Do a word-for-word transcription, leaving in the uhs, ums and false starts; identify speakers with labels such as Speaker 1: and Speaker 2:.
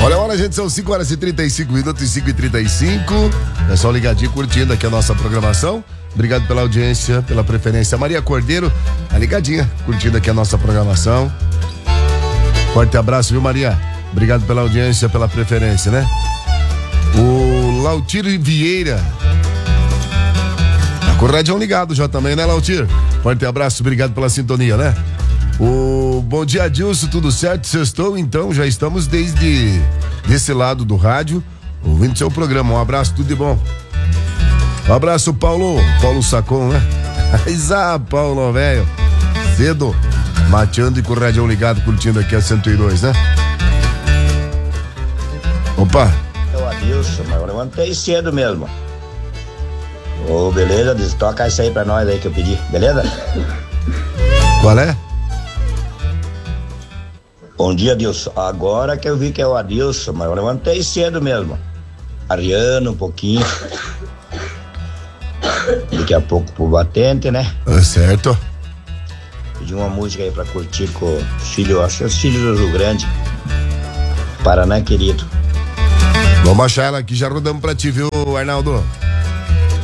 Speaker 1: Olha a hora, gente, são cinco horas e trinta e cinco minutos, cinco e trinta e cinco. Pessoal ligadinho, curtindo aqui a nossa programação. Obrigado pela audiência, pela preferência. Maria Cordeiro, tá ligadinha, curtindo aqui a nossa programação. Forte abraço, viu, Maria? Obrigado pela audiência, pela preferência, né? O Lautir Vieira. Tá com o radião ligado já também, né, Lautir? Forte abraço, obrigado pela sintonia, né? O bom dia, Adilson, tudo certo? Sextou, então, já estamos desde desse lado do rádio, ouvindo seu programa. Um abraço, tudo de bom. Um abraço, Paulo. Paulo Sacon, né? Isa, Paulo, velho. Cedo, mateando e com o radião ligado, curtindo aqui a cento e dois, né? Opa.
Speaker 2: É o Adilson, mas eu levantei cedo mesmo. Ô, beleza, Adilson, toca isso aí pra nós aí que eu pedi, beleza?
Speaker 1: Qual é?
Speaker 2: Bom dia, Adilson. Agora que eu vi que é o Adilson, mas eu levantei cedo mesmo. Ariano um pouquinho. Daqui a pouco pro batente, né?
Speaker 1: É certo.
Speaker 2: Pedi uma música aí pra curtir com os filhos, acho que os filhos do Rio Grande. Paraná, querido.
Speaker 1: Vamos achar ela aqui, já rodamos pra ti, viu, Arnaldo?